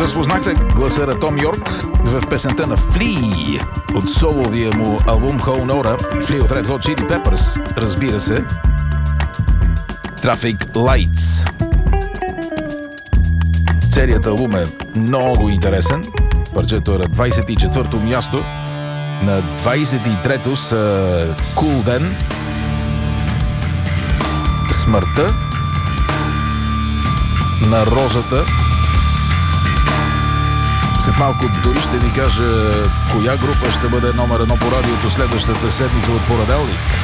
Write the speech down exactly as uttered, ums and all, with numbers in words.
Разпознахте гласа на Том Йорк в песента на Flea от соловия му албум Whole Note. Flea от Red Hot Chili Peppers, разбира се. Traffic Lights. Целият албум е много интересен. Парчето е на двайсет и четвърто място. На двайсет и трето са Cool Den, Смъртта на розата. След малко дори ще ви кажа коя група ще бъде номер едно по радиото следващата седмица от понеделник.